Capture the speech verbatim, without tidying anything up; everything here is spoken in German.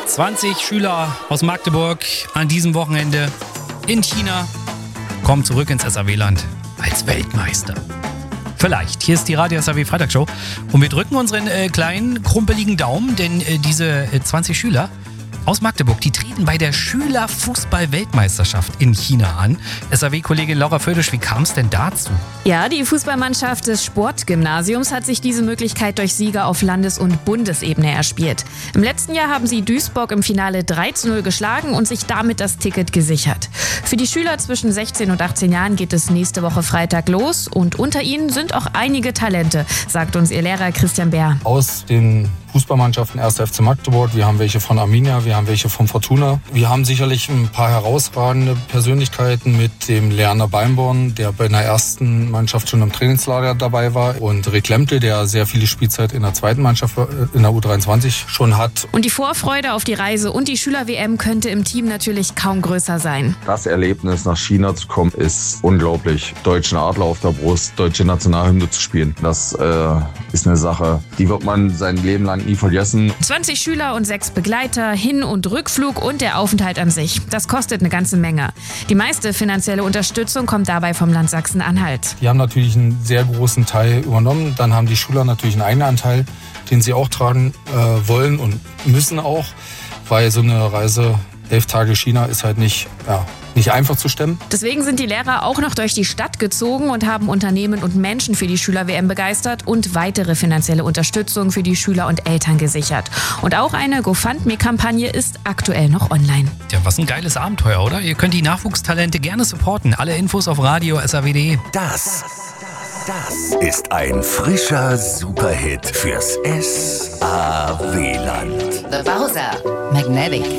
zwanzig Schüler aus Magdeburg an diesem Wochenende in China kommen zurück ins S A W-Land als Weltmeister. Vielleicht. Hier ist die Radio S A W Freitagshow und wir drücken unseren äh, kleinen, krumpeligen Daumen, denn äh, diese äh, zwanzig Schüler aus Magdeburg, die treten bei der Schülerfußball-Weltmeisterschaft in China an. S A W-Kollegin Laura Födisch, wie kam es denn dazu? Ja, die Fußballmannschaft des Sportgymnasiums hat sich diese Möglichkeit durch Siege auf Landes- und Bundesebene erspielt. Im letzten Jahr haben sie Duisburg im Finale drei zu null geschlagen und sich damit das Ticket gesichert. Für die Schüler zwischen sechzehn und achtzehn Jahren geht es nächste Woche Freitag los und unter ihnen sind auch einige Talente, sagt uns ihr Lehrer Christian Bär. Aus den Fußballmannschaften erster F C Magdeburg, wir haben welche von Arminia, wir haben welche von Fortuna. Wir haben sicherlich ein paar herausragende Persönlichkeiten mit dem Lerner Beimborn, der bei einer ersten Mannschaft schon im Trainingslager dabei war, und Rick Lemte, der sehr viele Spielzeit in der zweiten Mannschaft in der U dreiundzwanzig schon hat. Und die Vorfreude auf die Reise und die Schüler-W M könnte im Team natürlich kaum größer sein. Das Erlebnis, nach China zu kommen, ist unglaublich. Deutschen Adler auf der Brust, deutsche Nationalhymne zu spielen, das äh, ist eine Sache, die wird man sein Leben lang nie vergessen. zwanzig Schüler und sechs Begleiter, Hin- und Rückflug und der Aufenthalt an sich. Das kostet eine ganze Menge. Die meiste finanzielle Unterstützung kommt dabei vom Land Sachsen-Anhalt. Die haben natürlich einen sehr großen Teil übernommen. Dann haben die Schüler natürlich einen eigenen Anteil, den sie auch tragen äh, wollen und müssen auch, weil so eine Reise, elf Tage China, ist halt nicht, ja, nicht einfach zu stemmen. Deswegen sind die Lehrer auch noch durch die Stadt gezogen und haben Unternehmen und Menschen für die Schüler-W M begeistert und weitere finanzielle Unterstützung für die Schüler und Eltern gesichert. Und auch eine GoFundMe-Kampagne ist aktuell noch online. Ja, was ein geiles Abenteuer, oder? Ihr könnt die Nachwuchstalente gerne supporten. Alle Infos auf radio punkt s a w punkt d e. Das, das ist ein frischer Superhit fürs S A W-Land. The Bowser Magnetic.